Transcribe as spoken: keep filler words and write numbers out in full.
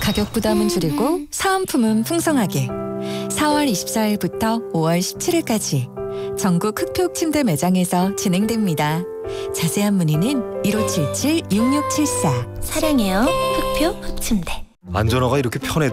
가격 부담은 줄이고 사은품은 풍성하게. 사월 이십사일부터 오월 십칠일까지 전국 흑표 침대 매장에서 진행됩니다. 자세한 문의는 일오칠칠 육육칠사. 사랑해요 흑표 흑침대. 안전화가 이렇게 편해